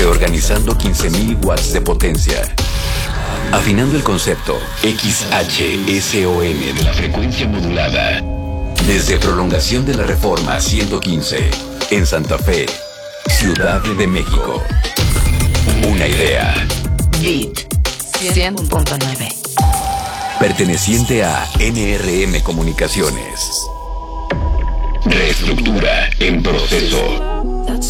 reorganizando 15.000 watts de potencia. Afinando el concepto XHSON de la frecuencia modulada. Desde Prolongación de la Reforma 115, en Santa Fe, Ciudad de México. Una idea. Beat 100.9. Perteneciente a NRM Comunicaciones. Reestructura en proceso.